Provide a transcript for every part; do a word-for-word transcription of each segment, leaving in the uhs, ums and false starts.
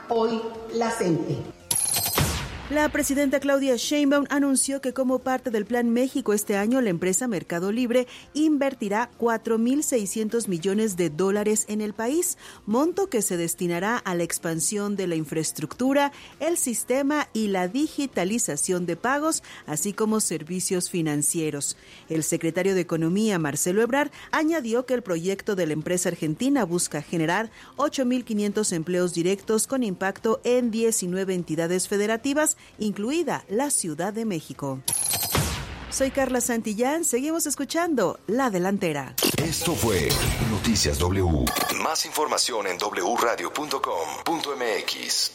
hoy la CENTE. La presidenta Claudia Sheinbaum anunció que como parte del Plan México este año, la empresa Mercado Libre invertirá cuatro mil seiscientos millones de dólares en el país, monto que se destinará a la expansión de la infraestructura, el sistema y la digitalización de pagos, así como servicios financieros. El secretario de Economía, Marcelo Ebrard, añadió que el proyecto de la empresa argentina busca generar ocho mil quinientos empleos directos con impacto en diecinueve entidades federativas, incluida la Ciudad de México. Soy Carla Santillán, seguimos escuchando La Delantera. Esto fue Noticias W. Más información en doble u radio punto com punto m x.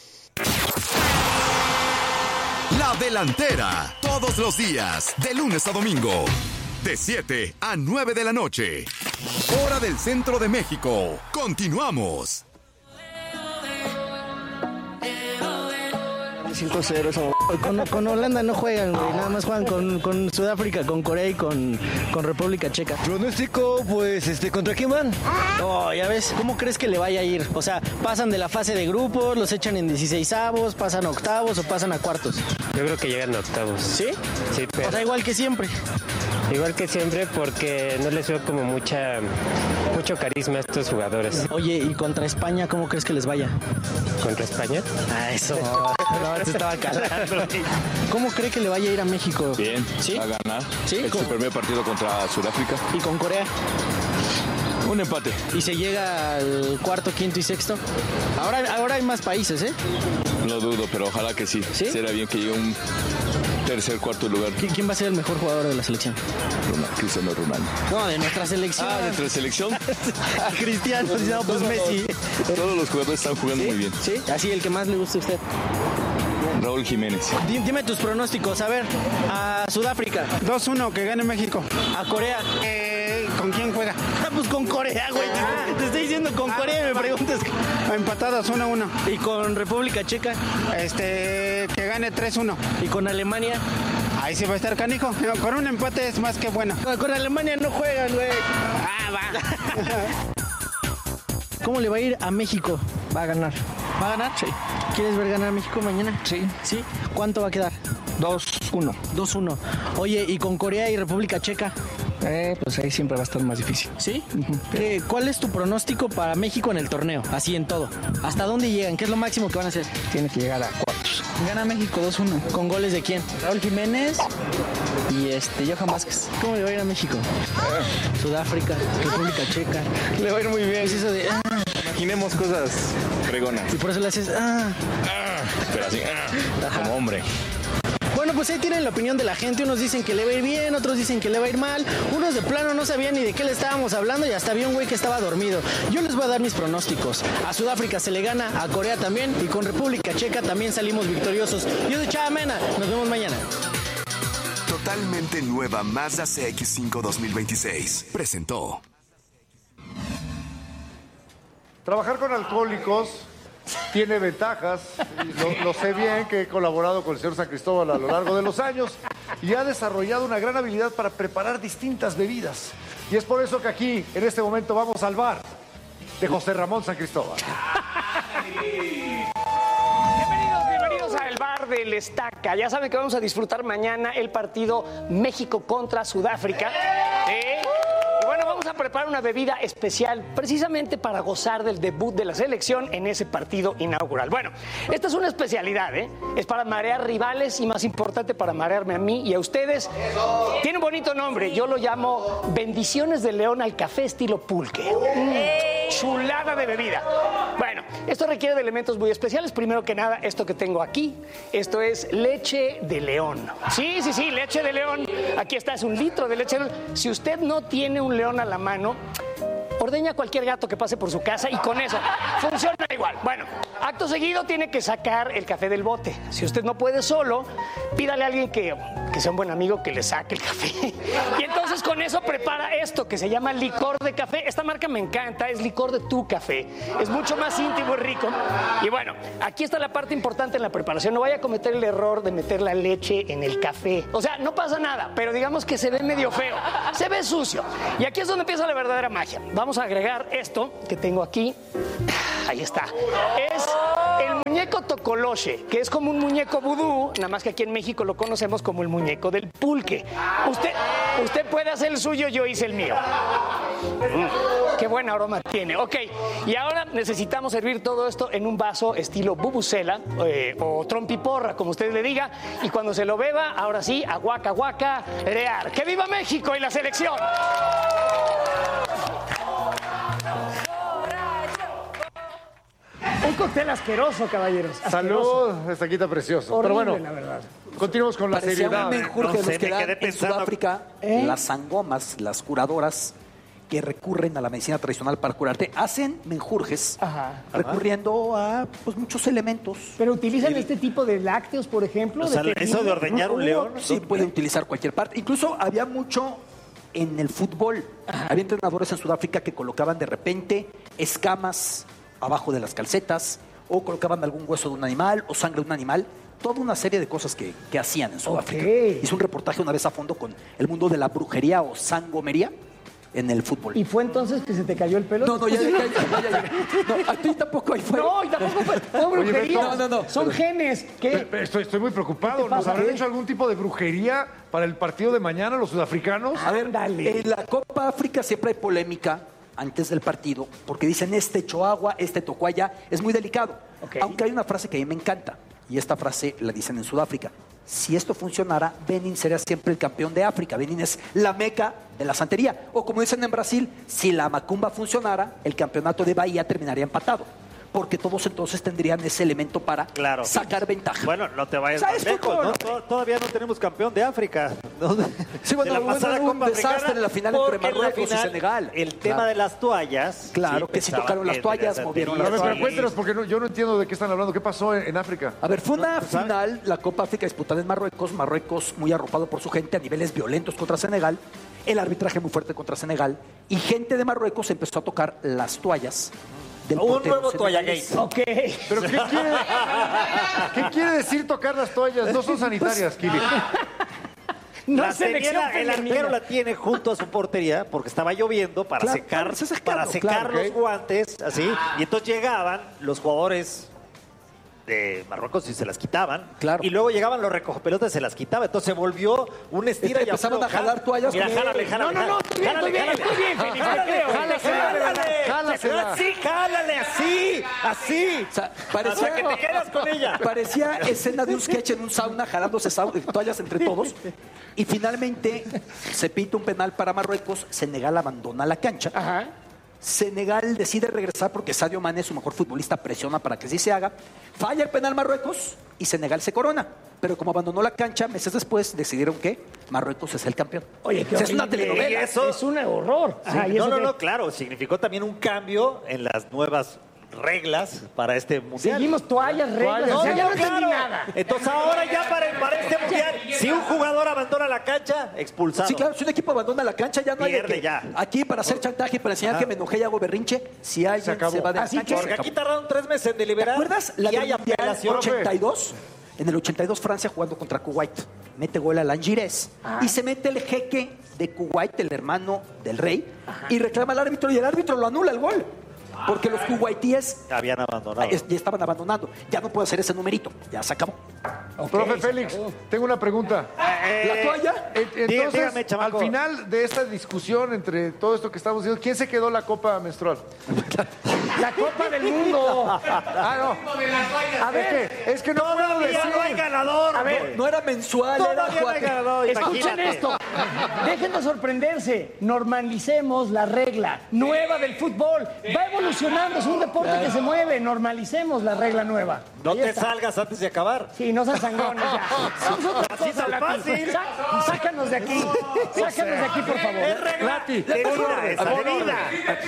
La Delantera, todos los días, de lunes a domingo, de siete a nueve de la noche. Hora del Centro de México. Continuamos. cinco cero, eso. Con, con Holanda no juegan, güey. Nada más juegan con, con Sudáfrica, con Corea y con, con República Checa. Pronóstico, pues, este, ¿contra quién van? Oh, ya ves, ¿cómo crees que le vaya a ir? O sea, ¿pasan de la fase de grupos, los echan en dieciseisavos, pasan a octavos o pasan a cuartos? Yo creo que llegan a octavos. ¿Sí? Sí, pero... O sea, igual que siempre. Igual que siempre, porque no les veo como mucha mucho carisma a estos jugadores. Oye, ¿y contra España cómo crees que les vaya? ¿Contra España? Ah, eso. No, te estaba calando. ¿Cómo cree que le vaya a ir a México? Bien, ¿sí? Va a ganar. ¿Sí? Es su primer partido contra Sudáfrica. ¿Y con Corea? Un empate. ¿Y se llega al cuarto, quinto y sexto? Ahora, ahora hay más países, ¿eh? No dudo, pero ojalá que sí. ¿Sí? Será bien que llegue un tercer, cuarto lugar. ¿Quién va a ser el mejor jugador de la selección? Ronaldo, Cristiano Ronaldo. No, de nuestra selección. Ah, de nuestra selección. Cristiano, no, pues no, Messi. Todos los jugadores están jugando ¿Sí? muy bien. ¿Sí? Así, el que más le gusta a usted. Raúl Jiménez. Dime tus pronósticos. A ver, a Sudáfrica. dos uno, que gane México. A Corea. Eh, ¿Con quién juega? Pues con Corea, güey. Ah. Te estoy diciendo con ah, Corea y me preguntas. Empatados uno uno. ¿Y con República Checa? Este, que gane tres uno. ¿Y con Alemania? Ahí sí va a estar canijo. Con un empate es más que bueno. No, con Alemania no juegan, güey. Ah, va. ¿Cómo le va a ir a México? Va a ganar. ¿Va a ganar? Sí. ¿Quieres ver ganar a México mañana? Sí. ¿Sí? ¿Cuánto va a quedar? dos uno. dos uno. Oye, ¿y con Corea y República Checa? Eh, pues ahí siempre va a estar más difícil. ¿Sí? Uh-huh. Eh, ¿Cuál es tu pronóstico para México en el torneo? Así en todo. ¿Hasta dónde llegan? ¿Qué es lo máximo que van a hacer? Tiene que llegar a cuartos. Gana México dos uno. ¿Con goles de quién? Raúl Jiménez y este Johan Vázquez. ¿Cómo le va a ir a México? Ah. Sudáfrica, República Checa. Le va a ir muy bien. Es eso de... Ah. Imaginemos cosas fregonas. Y por eso le haces... Ah. Ah, pero así, ah, como hombre. Bueno, pues ahí tienen la opinión de la gente. Unos dicen que le va a ir bien, otros dicen que le va a ir mal. Unos de plano no sabían ni de qué le estábamos hablando y hasta había un güey que estaba dormido. Yo les voy a dar mis pronósticos. A Sudáfrica se le gana, a Corea también y con República Checa también salimos victoriosos. Yo soy Chava Mena. Nos vemos mañana. Totalmente nueva Mazda C X cinco dos mil veintiséis. Presentó. Trabajar con alcohólicos tiene ventajas, lo, lo sé bien, que he colaborado con el señor San Cristóbal a lo largo de los años y ha desarrollado una gran habilidad para preparar distintas bebidas. Y es por eso que aquí, en este momento, vamos al bar de José Ramón San Cristóbal. Bienvenidos, bienvenidos al bar del Estaca. Ya saben que vamos a disfrutar mañana el partido México contra Sudáfrica. ¿Eh? Bueno, vamos a preparar una bebida especial precisamente para gozar del debut de la selección en ese partido inaugural. Bueno, esta es una especialidad, ¿eh? Es para marear rivales y, más importante, para marearme a mí y a ustedes. Tiene un bonito nombre, yo lo llamo Bendiciones de León al café estilo pulque. Mm, chulada de bebida. Bueno, esto requiere de elementos muy especiales. Primero que nada, esto que tengo aquí, esto es leche de león. Sí, sí, sí, leche de león. Aquí está, es un litro de leche de león. Si usted no tiene un león a la mano, ordeña a cualquier gato que pase por su casa y con eso funciona igual. Bueno, acto seguido tiene que sacar el café del bote. Si usted no puede solo, pídale a alguien que, que sea un buen amigo que le saque el café. Y entonces con eso prepara esto que se llama licor de café. Esta marca me encanta, es licor de tu café. Es mucho más íntimo y rico. Y bueno, aquí está la parte importante en la preparación. No vaya a cometer el error de meter la leche en el café. O sea, no pasa nada, pero digamos que se ve medio feo. Se ve sucio. Y aquí es donde empieza la verdadera magia. Vamos a agregar esto que tengo aquí. Ahí está. Es el muñeco tocoloche, que es como un muñeco vudú, nada más que aquí en México lo conocemos como el muñeco del pulque. Usted, usted puede hacer el suyo, yo hice el mío. Mm, qué buen aroma tiene. Ok, y ahora necesitamos servir todo esto en un vaso estilo bubucela eh, o trompiporra, como usted le diga, y cuando se lo beba, ahora sí, aguaca, aguaca, rear. ¡Que viva México y la selección! Un cóctel asqueroso, caballeros. Asqueroso. Salud, esta quita precioso. Horrible, Pero bueno, la verdad. continuamos con la Parecía seriedad. un menjurje No sé, los que me dan quedé en pensando- Sudáfrica, ¿Eh? las sangomas, las curadoras que recurren a la medicina tradicional para curarte, hacen menjurjes Ajá. recurriendo a pues, muchos elementos. Pero utilizan este tipo de lácteos, por ejemplo. O sea, de eso de ordeñar un león. Sí, puede utilizar cualquier parte. Incluso había mucho en el fútbol. Había entrenadores en Sudáfrica que colocaban de repente escamas abajo de las calcetas, o colocaban algún hueso de un animal, o sangre de un animal. Toda una serie de cosas que, que hacían en Sudáfrica. Ok. Hice un reportaje una vez a fondo con el mundo de la brujería o sangomería en el fútbol. ¿Y fue entonces que se te cayó el pelo? No, no, ya, ya, ya, ya, ya, ya. No, a ti tampoco ahí fue. No, y tampoco fue, fue brujería. No, no, no. Son genes. ¿Qué? Pero Estoy, estoy muy preocupado. ¿Qué te ¿Nos pasa? habrán ¿Qué? hecho algún tipo de brujería para el partido de mañana los sudafricanos? A ver, Ándale. en la Copa África siempre hay polémica antes del partido, porque dicen este echó agua, este tocó allá, es muy delicado. Ok. Aunque hay una frase que a mí me encanta, y esta frase la dicen en Sudáfrica: si esto funcionara, Benin sería siempre el campeón de África. Benin es la meca de la santería. O como dicen en Brasil, si la macumba funcionara, el campeonato de Bahía terminaría empatado, porque todos entonces tendrían ese elemento para Claro. sacar ventaja. Bueno, no te vayas O sea, más es lejos, fútbol. ¿no? To- Todavía no tenemos campeón de África. ¿no? Sí, bueno, De la bueno, pasada hubo un Copa desastre Africana, en la final entre porque en la Marruecos y final, Senegal. El tema Claro. de las toallas. Claro, que sí pensaba tocaron las que toallas, de la movieron A las ver, santería, pero cuéntenos, porque no- yo no entiendo de qué están hablando. ¿Qué pasó en, en África? A ver, fue una No, ¿sabes? final, la Copa África disputada en Marruecos, Marruecos muy arropado por su gente a niveles violentos contra Senegal, el arbitraje muy fuerte contra Senegal, y gente de Marruecos empezó a tocar las toallas del Un portero nuevo senegalés. toallagate. Ok. ¿Pero qué quiere, qué quiere decir tocar las toallas? No son sanitarias, Kili. No La tenía selección la- el femenina. arquero la tiene junto a su portería porque estaba lloviendo para Claro, secar, para secarlo, para secar claro, los ok. guantes, así. Y entonces llegaban los jugadores de Marruecos y se las quitaban. Claro. Y luego llegaban los recogepelotas y se las quitaban. Entonces se volvió un estira Este, y empezaron afloja. a jalar toallas Mira, como- jálale, jálale. No, no, no, estoy bien, jálale, estoy bien, jálale. estoy bien, Felipe, Jálale, creo. jálale, jálale. Jálasela. Así, jálale, así, así. O sea, Hasta parecía, que te quedas con ella. parecía escena de un sketch en un sauna, jalándose sau- toallas entre todos. Y finalmente se pita un penal para Marruecos, Senegal abandona la cancha. Ajá. Senegal decide regresar porque Sadio Mané, su mejor futbolista, presiona para que sí se haga. Falla el penal Marruecos y Senegal se corona. Pero como abandonó la cancha, meses después decidieron que Marruecos es el campeón. Oye, qué O sea, es una horrible. telenovela. Y eso- Es un horror. Sí, Ajá, ¿y no, eso no, qué? no, claro, significó también un cambio en las nuevas reglas para este mundial. Seguimos toallas, reglas. No, o sea, no, ya no claro. entendí nada. Entonces ahora ya para, para este mundial, si un jugador abandona la cancha, expulsado. Sí, claro, si un equipo abandona la cancha, ya no hay de Pierde que- ya. Aquí para hacer chantaje, para enseñar que me enojé y hago berrinche, si alguien se, acabó. va de la Así cancha, que- se Porque acabó. aquí tardaron tres meses en ¿Te deliberar. acuerdas la y del hay Mundial apelación. ochenta y dos? En el ochenta y dos Francia jugando contra Kuwait. Mete gol a Langires. Y se mete el jeque de Kuwait, el hermano del rey, y reclama al árbitro y el árbitro lo anula el gol. Porque los kuwaitíes Habían abandonado. es- ya estaban abandonando. Ya no puede hacer ese numerito. Ya se acabó. Profe Félix, tengo una pregunta. ¿La toalla? En- Entonces, dígame, al chamaco. final de esta discusión entre todo esto que estamos diciendo, ¿quién se quedó la copa menstrual? La Copa del Mundo. Ah, no. A ver, Es que, es que no puedo decir. Todavía no hay ganador. a ver, No era mensual, era Todavía no hay cuatro. ganador. escuchen imagínate. esto. Dejen de sorprenderse. Normalicemos la regla nueva del fútbol. Va evolucionando, es un deporte que se mueve. Normalicemos la regla nueva. No Ahí te está. salgas antes de acabar. Sí, no seas sangones ya. Vamos a otra Así cosa, tan Lati. fácil. Sa- Sácanos de aquí. Sácanos de aquí, por favor. Es regla de vida, es de vida.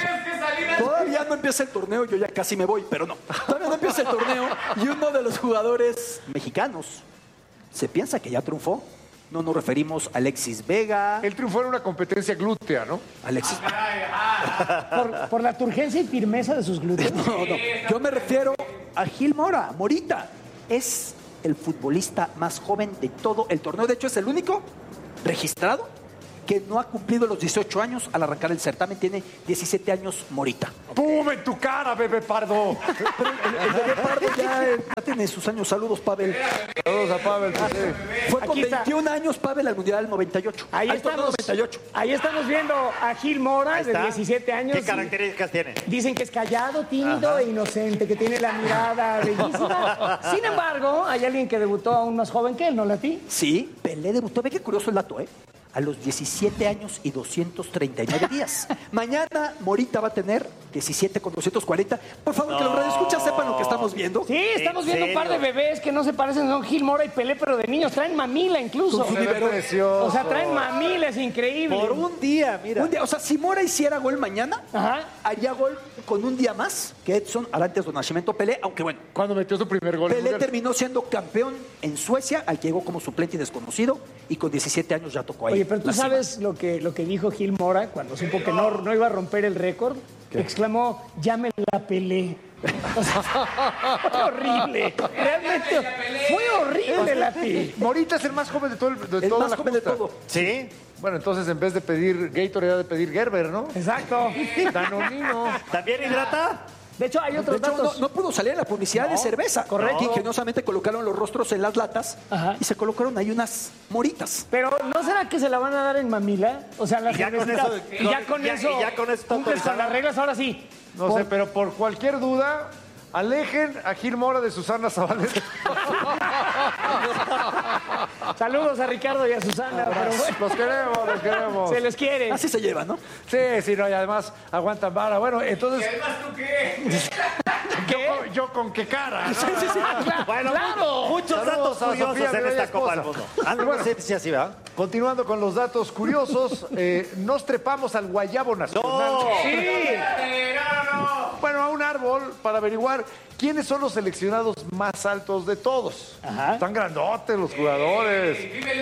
Todavía no empieza el torneo, yo ya casi me voy, pero no. Todavía no empieza el torneo y uno de los jugadores mexicanos se piensa que ya triunfó. No nos referimos a Alexis Vega. Él triunfó en una competencia glútea, ¿no? Alexis. Por, por la turgencia y firmeza de sus glúteos. No, no. Yo me refiero a Gil Mora, Morita. Es el futbolista más joven de todo el torneo. De hecho, es el único registrado que no ha cumplido los dieciocho años al arrancar el certamen. Tiene diecisiete años Morita. ¡Pum! En tu cara, bebé Pardo. Pero el, el bebé Pardo ya, ya tiene sus años. Saludos, Pavel. Saludos a Pavel. Pues, sí. Fue con Aquí está. veintiún años, Pavel, al Mundial noventa y ocho. Ahí Al estamos, torneo noventa y ocho. ahí estamos viendo a Gil Mora, Ahí de está. diecisiete años. ¿Qué características tiene? Dicen que es callado, tímido Ajá. e inocente, que tiene la mirada bellísima. Sin embargo, hay alguien que debutó aún más joven que él, ¿no, Lati? Sí, Pelé debutó. Ve qué curioso el dato, ¿eh? A los diecisiete años y doscientos treinta y nueve días. Mañana Morita va a tener diecisiete con doscientos cuarenta. Por favor, no. que los radioescuchas sepan lo que estamos viendo. Sí, estamos viendo un par de bebés que no se parecen, son Gil Mora y Pelé, pero de niños. Traen mamila incluso. Con su biberón. Precioso. O sea, traen mamila, es increíble. Por un día, mira. Un día, o sea, si Mora hiciera gol mañana, Ajá. haría gol con un día más que Edson Arantes do Nascimento Pelé, aunque bueno, Cuando metió su primer gol. Pelé terminó siendo campeón en Suecia, al que llegó como suplente y desconocido, y con diecisiete años ya tocó ahí. Oye, pero tú la cima. sabes lo que, lo que dijo Gil Mora cuando supo que no, no iba a romper el récord. Exclamó, llámela Pelé. O sea, fue horrible. Realmente fue horrible, Lati. Morita es el más joven de, todo el, de El toda más la joven de justa. todo. Sí. Bueno, entonces en vez de pedir Gatorade, era de pedir Gerber, ¿no? Exacto. Danonino. ¿También hidrata? De hecho, hay De otros hecho, no, datos. no pudo salir en la publicidad No, de cerveza. correcto. Y ingeniosamente colocaron los rostros en las latas. Ajá. Y se colocaron ahí unas moritas. Pero ¿no será que se la van a dar en mamila? O sea, la Y ya con cervecita. eso- y ya con ya- eso. y ya con eso está cumples con autorizado. las reglas, ahora sí. No Por- sé, pero por cualquier duda, alejen a Gil Mora de Susana Zabaleta. Saludos a Ricardo y a Susana. Pero bueno, Los queremos, los queremos. se les quiere. Así se lleva, ¿no? Sí, sí, no, y además aguantan vara. Bueno, entonces. ¿Qué? Yo, yo con qué cara. Bueno, ¡Claro! muchos Saludos datos a curiosos Sofía, en mi bella esta Copa del esposa. Mundo. Ando Bueno. no sé si así va. Continuando con los datos curiosos, eh, nos trepamos al Guayabo Nacional. ¡No! Sí. Bueno, a un árbol para averiguar quiénes son los seleccionados más altos de todos. Ajá. Están grandotes los jugadores.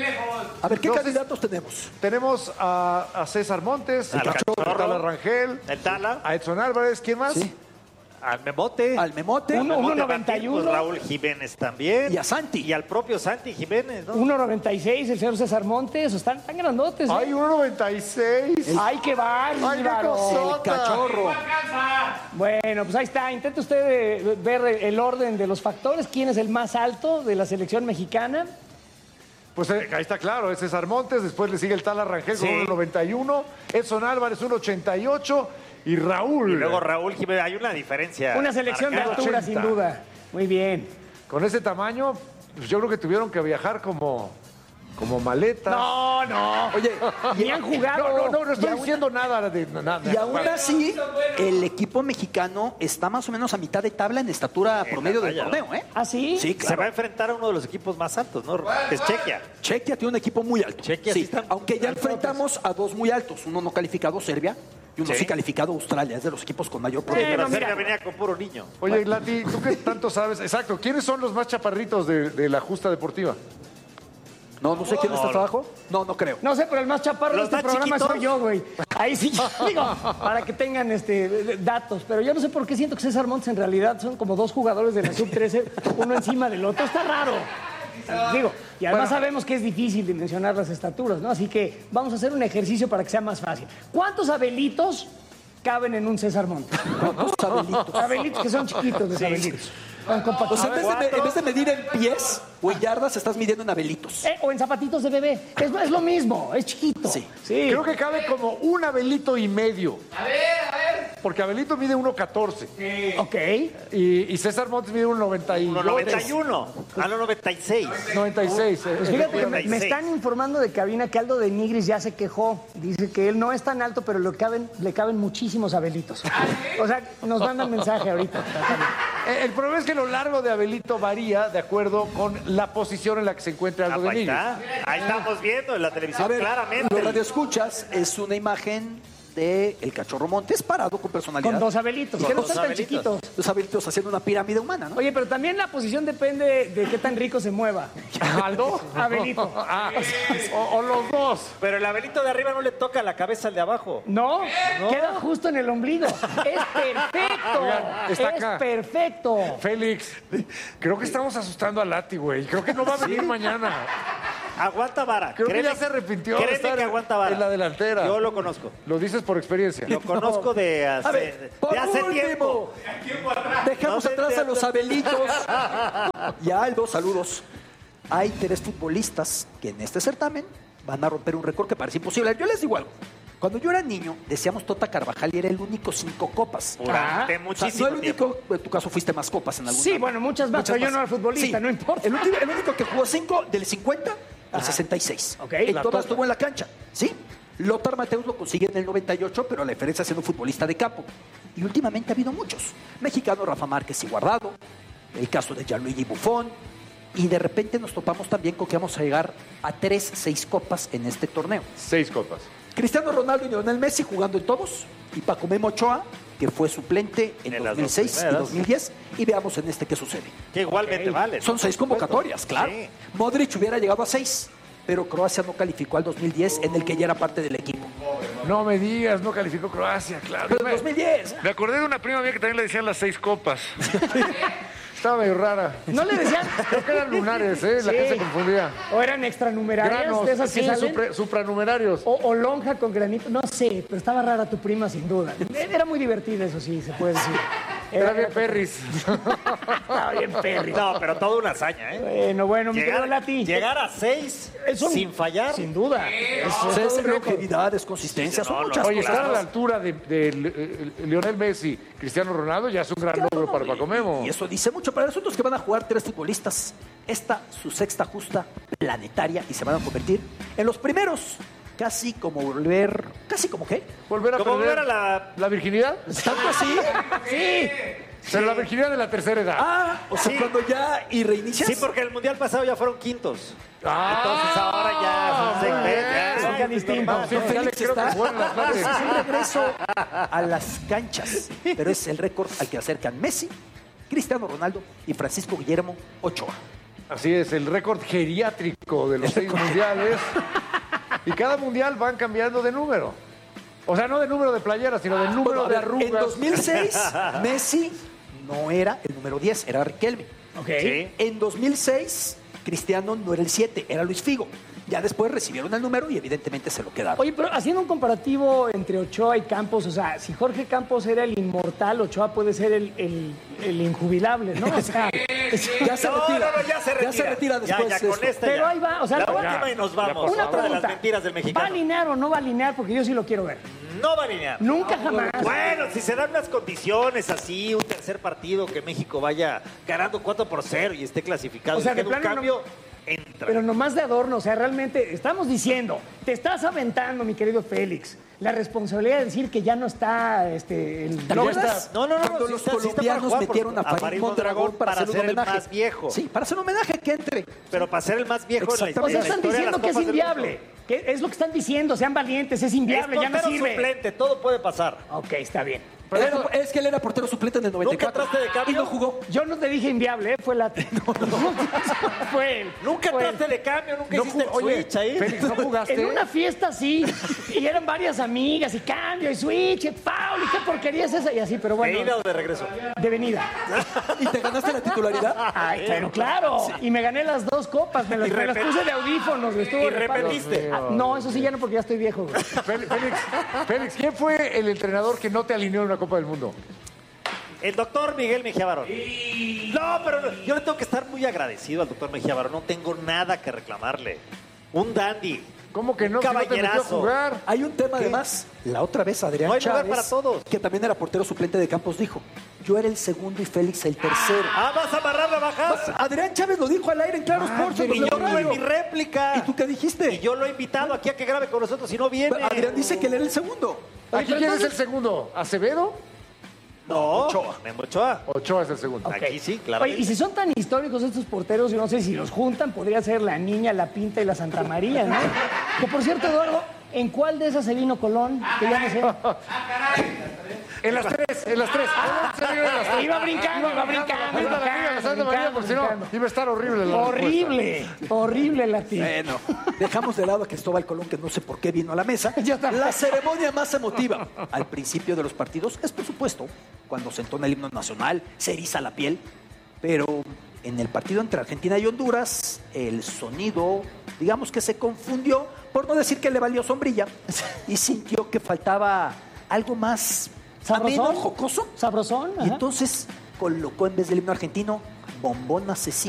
A ver, ¿qué Entonces- candidatos tenemos? Tenemos a, a César Montes, Al a Cachorro. Tala Rangel, El Tala, a Edson Álvarez, ¿quién más? Sí. al Memote. Al Memote Uno- Memote noventa y uno. Martín, pues, Raúl Jiménez también. y a Santi. Y al propio Santi Jiménez, ¿no? uno noventa y seis, el señor César Montes. Están tan grandotes. ¿eh? Hay uno noventa y seis. ¡Ay, qué bárbaro! ¡Ay, qué cosota! El Cachorro. Bueno, pues ahí está. Intenta usted eh, ver el orden de los factores. ¿Quién es el más alto de la selección mexicana? Pues eh, ahí está claro, es César Montes, después le sigue el Tala Rangel Sí. con uno noventa y uno, Edson Álvarez uno ochenta y ocho y Raúl. Y luego Raúl Jiménez, hay una diferencia. Una selección de marcada. altura, ochenta. sin duda. Muy bien. Con ese tamaño, pues yo creo que tuvieron que viajar como, como maleta. No, no. Oye, Ni han jugado. No, no, no, no estoy Y aún- diciendo nada de nada. y aún así, el equipo mexicano está más o menos a mitad de tabla en estatura promedio del talla, ¿no? torneo, ¿eh? ¿Ah, sí? Sí, Se claro. va a enfrentar a uno de los equipos más altos, ¿no? Que es Chequia. Chequia tiene un equipo muy alto. Chequia sí, sí está- aunque ya enfrentamos a dos muy altos, uno no calificado, Serbia, y uno sí, Sí. calificado, Australia, es de los equipos con mayor Sí, promedio. pero mira. Serbia venía con puro niño. Oye, Lati, ¿tú qué tanto sabes? Exacto, ¿quiénes son los más chaparritos de, de la justa deportiva? No, no sé quién está abajo. No, no creo. No sé, pero el más chaparro de ¿Los este más programa chiquitos? soy yo, güey. Ahí sí, digo, para que tengan este datos. Pero yo no sé por qué siento que César Montes en realidad son como dos jugadores de la sub trece, uno encima del otro. Está raro. Digo, y además sabemos que es difícil dimensionar las estaturas, ¿no? Así que vamos a hacer un ejercicio para que sea más fácil. ¿Cuántos Abelitos caben en un César Montes? ¿Cuántos Abelitos? Abelitos que son chiquitos de Abelitos. Con O sea, en vez, de, compatibles. en vez de medir en pies o en yardas, estás midiendo en abelitos. Eh, o en zapatitos de bebé. Es, es lo mismo, es chiquito. Sí. sí. Creo que cabe como un Abelito y medio. A ver, a ver. Porque Abelito mide uno catorce Ok. y, y César Montes mide uno noventa y uno noventa y uno. A lo noventa y seis. noventa y seis. eh, Pues fíjate que me, me noventa y seis. están informando de cabina que Aldo de Nigris ya se quejó. Dice que él no es tan alto, pero le caben, le caben muchísimos Abelitos. O sea, nos mandan mensaje ahorita. Eh, El problema es que lo largo de Abelito varía de acuerdo con la posición en la que se encuentra Ah, algo de ahí niño. está. Ahí estamos viendo en la A televisión ver, claramente. lo radioescuchas es una imagen de el Cachorro Montes parado con personalidad. Con dos Abelitos, Con que no dos están tan Abelitos. chiquitos. Los Abelitos haciendo una pirámide humana, ¿no? Oye, pero también la posición depende de qué tan rico se mueva. ¿Aldo? Abelito. Ah, o, o los dos. Pero el Abelito de arriba no le toca la cabeza al de abajo. No, queda justo en el ombligo. Es perfecto. Oigan, está es acá. perfecto. Félix, creo que estamos asustando a Lati, güey. Creo que no va a venir mañana. Aguanta vara. Creo créeme, que ya se arrepintió de créeme estar que aguanta vara. en la delantera. Yo lo conozco. Lo dices por experiencia. Lo conozco de hace, A ver, por de hace último, tiempo. dejamos No te- atrás te- a los Abelitos y a Aldo, saludos. Hay tres futbolistas que en este certamen van a romper un récord que parece imposible. Yo les digo algo. Cuando yo era niño, decíamos Tota Carvajal y era el único cinco copas. Durante Ah, muchísimo o sea, no el único, en tu caso fuiste más copas en algún Sí, bueno, muchas más, pero yo no era futbolista, no importa. El, último- el único que jugó cinco, del cincuenta al sesenta y seis. Ok. En La todas Tota. estuvo en la cancha, ¿sí? Lothar Mateus lo consigue en el noventa y ocho, pero la diferencia siendo futbolista de campo. Y últimamente ha habido muchos. Mexicano Rafa Márquez y Guardado, el caso de Gianluigi Buffon, y de repente nos topamos también con que vamos a llegar a tres, seis copas en este torneo. Seis copas. Cristiano Ronaldo y Lionel Messi jugando en todos, y Paco Memo Ochoa, que fue suplente en, En las dos mil seis dos y primeras. dos mil diez, y veamos en este qué sucede. Que igualmente vale. Son ¿no? seis Por supuesto. convocatorias, claro. Sí. Modric hubiera llegado a seis, pero Croacia no calificó al dos mil diez, en el que ya era parte del equipo. No me digas, no calificó Croacia, claro. Pero en dos mil diez. Me acordé de una prima mía que también le decían las seis copas. Estaba medio rara. ¿No le decían? Creo que eran lunares, ¿eh? La Sí. gente se confundía. ¿O eran extranumerarias Granos, de esas que sí, salen? supra- supranumerarios. O, o lonja con granito, no sé, pero estaba rara tu prima sin duda. Era muy divertida, eso sí, se puede decir. Era bien perris. Estaba bien perri. No, pero toda una hazaña, ¿eh? Bueno, bueno, mi querido Llegar, Lati. llegar a seis Es un- sin fallar. Sin duda. Es- O sea, es es todo un récord. longevidad, es consistencia, Sí, son no, no, muchas Oye, cosas. estar a la altura de, de, eh, Lionel Messi, Cristiano Ronaldo, ya es un gran Claro, logro no, para y- Paco Memo. Y eso dice mucho para nosotros que van a jugar tres futbolistas. Esta, su sexta justa planetaria, y se van a convertir en los primeros. Casi como volver. ¿Casi como qué? Volver a Como perder volver a la... la virginidad. ¿Tanto así? Sí. Pero la virginidad de la tercera edad. Ah, o sea, Sí. cuando ya y reinicias. Sí, porque el mundial pasado ya fueron quintos. Ah, Entonces ahora ya son seis bueno. veces. ya, Son ya, distintos. normal. Sí, ya le Félix creo que está- juegan las madres. es un regreso a las canchas, pero es el récord al que acercan Messi, Cristiano Ronaldo y Francisco Guillermo Ochoa. Así es, el récord geriátrico de los seis mundiales. Y cada mundial van cambiando de número. O sea, no de número de playeras, sino de número Bueno, a de ver, arrugas. en dos mil seis, Messi no era el número diez, era Riquelme. Ok. Sí. En dos mil seis, Cristiano no era el siete, era Luis Figo. Ya después recibieron el número y evidentemente se lo quedaron. Oye, pero haciendo un comparativo entre Ochoa y Campos, o sea, si Jorge Campos era el inmortal, Ochoa puede ser el, el, el injubilable, ¿no? O sea, ya se No, retira. no, no, ya se retira. Ya se retira después Ya, ya, de con esto. esta pero ya. ahí va, o sea, la no- última y nos vamos. una Otra de las pregunta. mentiras del ¿Va a mexicano. alinear o no va a alinear? Porque yo sí lo quiero ver. No va a alinear. Nunca jamás. Bueno, si se dan unas condiciones así, un tercer partido que México vaya ganando cuatro por cero y esté clasificado, O sea, y de quede un plano no- cambio, entra. Pero nomás de adorno, o sea, realmente estamos diciendo, te estás aventando, mi querido Félix, la responsabilidad de decir que ya no está este, el ¿Te acuerdas? No, no, no, Cuando sí los está- sí está para colombianos jugar, por metieron a supuesto. Farid Farid Mondragón Mondragón para, para hacer un ser el homenaje. más viejo. Sí, para hacer un homenaje que entre. Pero para ser el más viejo en la, Exactamente. O sea, en la están historia de diciendo las que es Copas del inviable. Mundo. Que es lo que están diciendo, sean valientes, es inviable, Es ya no portero sirve. suplente, todo puede pasar. Ok, está bien. Él era- es que él era portero suplente en el noventa y cuatro. ¿Nunca entraste de cambio? Y no jugó. Yo no te dije inviable, ¿eh? Fue la... fue él. Nunca Fue él. entraste de cambio, nunca No hiciste el jugó- oye, switch ahí. Félix, ¿no jugaste? En una fiesta sí, y eran varias amigas, y cambio, y switch, y foul, y qué porquería es esa, y así, pero ¿De bueno, ida o de regreso? de venida. ¿Y te ganaste la titularidad? Ay, pero claro, y me gané las dos copas, me las, Y me las repet- puse de audífonos, estuvo y re padre. repetiste. Ah, no, eso sí ya no, porque ya estoy viejo, güey. Félix, Félix, Félix, ¿quién fue el entrenador que no te alineó en una Copa del Mundo? El doctor Miguel Mejía Barón. No, pero no, yo le tengo que estar muy agradecido al doctor Mejía Barón. No tengo nada que reclamarle. Un dandy. ¿Cómo que no? Un Si no te metió a caballerazo. jugar. Hay un tema además. La otra vez Adrián No hay lugar Chávez, para todos. que también era portero suplente de Campos, dijo: yo era el segundo y Félix el tercero. Ah, vas a amarrar la bajada. Adrián Chávez lo dijo al aire en Claro Sports. en Y yo W tuve Radio. mi réplica. ¿Y tú qué dijiste? Y yo lo he invitado aquí a que grabe con nosotros y no viene. Adrián dice que él era el segundo. ¿Aquí quién es el segundo? ¿Acevedo? No, Ochoa. Memo Ochoa. Ochoa es el segundo. Ok. Aquí sí, claro. Oye, y si son tan históricos estos porteros, yo no sé si los juntan, podría ser la Niña, la Pinta y la Santa María, ¿no? Que por cierto, Eduardo, ¿en cuál de esas se vino Colón? Que ya no sé. En las tres, en las tres. Se vio en las tres. Iba brincando, iba brincando, Iba la niña, la Santa María, porque si no, brincando. iba a estar horrible la Horrible, horrible la tía. Bueno, dejamos de lado a Cristóbal Colón, que no sé por qué vino a la mesa. Yo tampoco. La ceremonia más emotiva al principio de los partidos es, por supuesto, cuando se entona el himno nacional, se eriza la piel, pero en el partido entre Argentina y Honduras, el sonido, digamos que se confundió, por no decir que le valió sombrilla, y sintió que faltaba algo más ameno, jocoso. Sabrosón. Y entonces colocó en vez del himno argentino, Bombón Asesino.